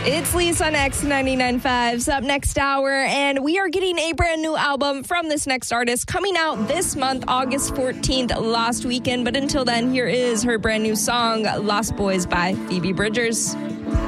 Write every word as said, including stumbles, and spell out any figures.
It's Lisa on X ninety-nine point five's Up Next Hour, and we are getting a brand new album from this next artist coming out this month, August fourteenth, Lost Weekend. But until then, here is her brand new song, Lost Boys by Phoebe Bridgers.